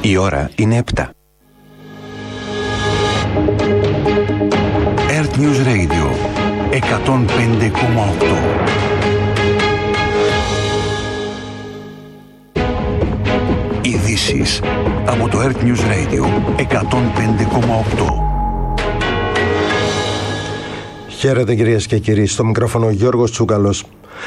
Η ώρα είναι 7. Earth News Radio 105,8. Ειδήσεις από το Earth News Radio 105,8. Χαίρετε κυρίες και κύριοι, στο μικρόφωνο Γιώργος Τσούκαλος.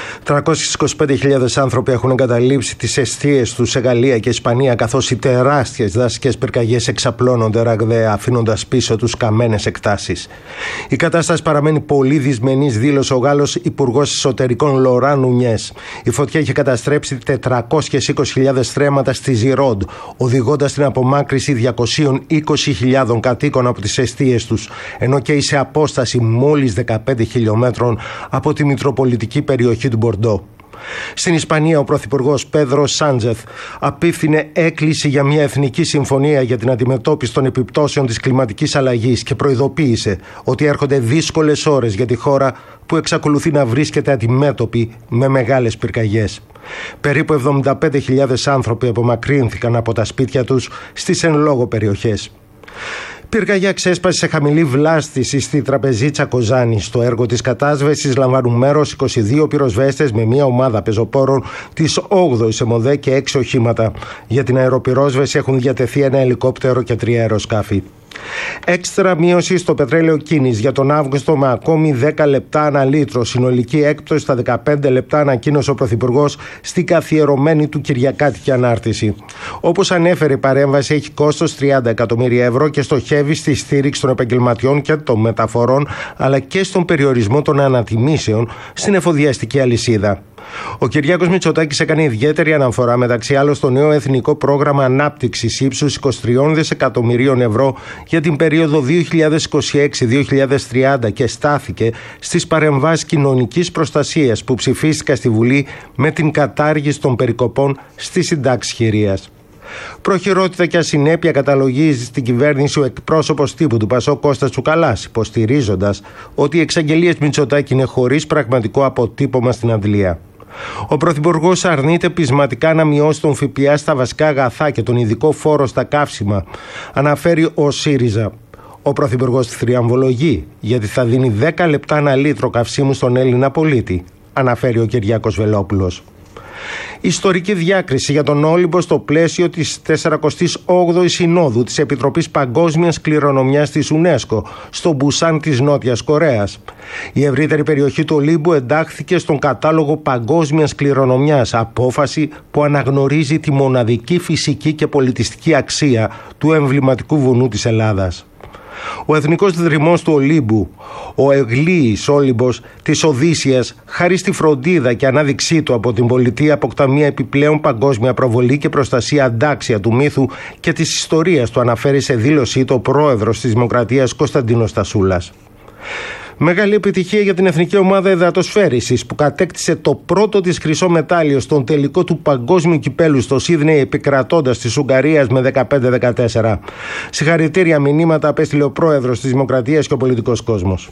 325.000 άνθρωποι έχουν εγκαταλείψει τις εστίες τους σε Γαλλία και Ισπανία, καθώς οι τεράστιες δασικές πυρκαγιές εξαπλώνονται ραγδαία, αφήνοντας πίσω τους καμένες εκτάσεις. Η κατάσταση παραμένει πολύ δυσμενής, δήλωσε ο Γάλλος Υπουργός Εσωτερικών Λοράν Νουνιές. Η φωτιά είχε καταστρέψει 420.000 στρέμματα στη Ζιρόντ, οδηγώντας την απομάκρυση 220.000 κατοίκων από τις εστίες τους, ενώ και σε απόσταση μόλις 15 χιλιόμετρων από τη μητροπολιτική περιοχή του Μπορντό. Στην Ισπανία, ο Πρωθυπουργός Πέδρο Σάντσεθ απίφθινε έκκληση για μια εθνική συμφωνία για την αντιμετώπιση των επιπτώσεων της κλιματικής αλλαγής και προειδοποίησε ότι έρχονται δύσκολες ώρες για τη χώρα που εξακολουθεί να βρίσκεται αντιμέτωπη με μεγάλες πυρκαγιές. Περίπου 75.000 άνθρωποι απομακρύνθηκαν από τα σπίτια τους στις εν λόγω περιοχές. Πυρκαγιά ξέσπασε σε χαμηλή βλάστηση στη Τραπεζίτσα Κοζάνη. Στο έργο της κατάσβεσης λαμβάνουν μέρος 22 πυροσβέστες με μια ομάδα πεζοπόρων της 8ης ΕΜΟΔΕ και 6 οχήματα. Για την αεροπυρόσβεση έχουν διατεθεί ένα ελικόπτερο και 3 αεροσκάφη. Έξτρα μείωση στο πετρέλαιο Κίνης για τον Αύγουστο με ακόμη 10 λεπτά ανά λίτρο. Συνολική έκπτωση στα 15 λεπτά, ανακοίνωσε ο Πρωθυπουργός στην καθιερωμένη του Κυριακάτικη ανάρτηση. Όπως ανέφερε, η παρέμβαση έχει κόστος 30 εκατομμύρια ευρώ και στοχεύει στη στήριξη των επαγγελματιών και των μεταφορών, αλλά και στον περιορισμό των ανατιμήσεων στην εφοδιαστική αλυσίδα. Ο Κυριάκος Μητσοτάκης έκανε ιδιαίτερη αναφορά μεταξύ άλλων στο νέο Εθνικό Πρόγραμμα Ανάπτυξης ύψους 23 δισεκατομμυρίων ευρώ για την περίοδο 2026-2030 και στάθηκε στις παρεμβάσεις κοινωνικής προστασίας που ψηφίστηκαν στη Βουλή με την κατάργηση των περικοπών στις συντάξεις χειρίας. Προχειρότητα και ασυνέπεια καταλογίζει στην κυβέρνηση ο εκπρόσωπος τύπου του ΠΑΣΟΚ Κώστας Τσουκαλάς, υποστηρίζοντας ότι οι εξαγγελίες Μητσοτάκη είναι χωρίς πραγματικό αποτύπωμα στην αντλία. Ο Πρωθυπουργός αρνείται πεισματικά να μειώσει τον ΦΠΑ στα βασικά αγαθά και τον ειδικό φόρο στα καύσιμα, αναφέρει ο ΣΥΡΙΖΑ. Ο Πρωθυπουργός θριαμβολογεί γιατί θα δίνει 10 λεπτά ανά λίτρο καυσίμου στον Έλληνα πολίτη, αναφέρει ο Κυριάκος Βελόπουλος. Ιστορική διάκριση για τον Όλυμπο στο πλαίσιο της 48ης Συνόδου της Επιτροπής Παγκόσμιας Κληρονομιάς της UNESCO στο Μπουσάν της Νότιας Κορέας. Η ευρύτερη περιοχή του Ολύμπου εντάχθηκε στον κατάλογο Παγκόσμιας Κληρονομιάς, απόφαση που αναγνωρίζει τη μοναδική φυσική και πολιτιστική αξία του εμβληματικού βουνού της Ελλάδας. Ο εθνικός δρυμός του Ολύμπου, ο Εγλίης Όλυμπος της Οδύσσιας, χάρη στη φροντίδα και ανάδειξή του από την πολιτεία, αποκτά μια επιπλέον παγκόσμια προβολή και προστασία αντάξια του μύθου και της ιστορίας του, αναφέρει σε δήλωσή του ο πρόεδρος της Δημοκρατίας Κωνσταντίνος Τασούλας. Μεγάλη επιτυχία για την εθνική ομάδα υδατοσφαίρισης που κατέκτησε το πρώτο της χρυσό μετάλλιο στον τελικό του παγκόσμιου κυπέλου στο Σίδνεϊ, επικρατώντας της Ουγγαρίας με 15-14. Συγχαρητήρια μηνύματα απέστειλε ο πρόεδρος της Δημοκρατίας και ο πολιτικός κόσμος.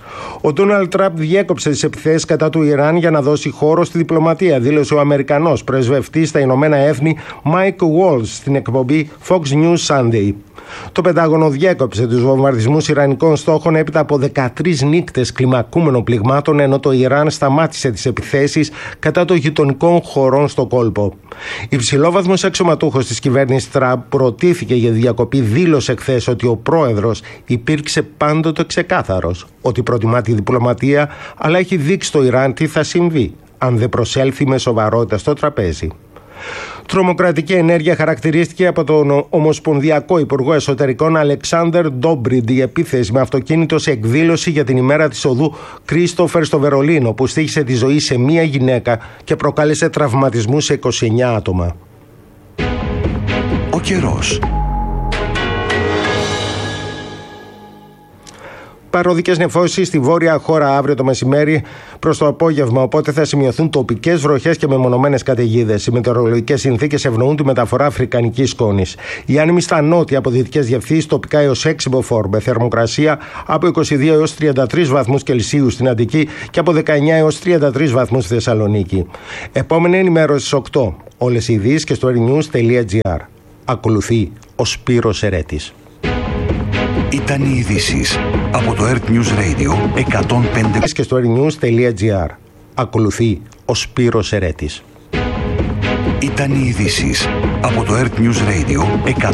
Ο Ντόναλντ Τραμπ διέκοψε τις επιθέσεις κατά του Ιράν για να δώσει χώρο στη διπλωματία, δήλωσε ο Αμερικανός πρεσβευτής στα Ηνωμένα Έθνη Mike Walls στην εκπομπή Fox News Sunday. Το Πεντάγωνο διέκοψε τους βομβαρδισμούς ιρανικών στόχων έπειτα από 13 νύκτες κλιμακούμενων πληγμάτων, ενώ το Ιράν σταμάτησε τις επιθέσεις κατά των γειτονικών χωρών στο κόλπο. Υψηλόβαθμος αξιωματούχος της κυβέρνησης Τραμπ προτίθηκε για διακοπή, δήλωσε χθες ότι ο πρόεδρος υπήρξε πάντοτε ξεκάθαρος ότι προτιμά τη διπλωματία, αλλά έχει δείξει στο Ιράν τι θα συμβεί αν δεν προσέλθει με σοβαρότητα στο τραπέζι. Τρομοκρατική ενέργεια χαρακτηρίστηκε από τον Ομοσπονδιακό Υπουργό Εσωτερικών Αλεξάνδερ Ντόμπριντ η επίθεση με αυτοκίνητο σε εκδήλωση για την ημέρα της οδού Κρίστοφερ στο Βερολίνο, που στοίχησε τη ζωή σε μία γυναίκα και προκάλεσε τραυματισμούς σε 29 άτομα. Ο καιρός. Παροδικές νεφώσεις στη βόρεια χώρα αύριο το μεσημέρι προς το απόγευμα, οπότε θα σημειωθούν τοπικές βροχές και μεμονωμένες καταιγίδες. Οι μετεωρολογικές συνθήκες ευνοούν τη μεταφορά αφρικανικής σκόνης. Οι άνεμοι στα νότια από δυτικές διευθύνσεις τοπικά έως 6 μποφόρ, με θερμοκρασία από 22 έως 33 βαθμούς Κελσίου στην Αττική και από 19 έως 33 βαθμούς στη Θεσσαλονίκη. Επόμενη ενημέρωση στις 8. Όλες οι ειδήσεις και στο airnews.gr. Ακολουθεί ο Σπύρος Ερέτης. Ήταν οι ειδήσεις από το Earth News Radio 105. Και στο earthnews.gr. Ακολουθεί ο Σπύρος Ερέτης. Ήταν οι ειδήσεις από το Earth News Radio 105.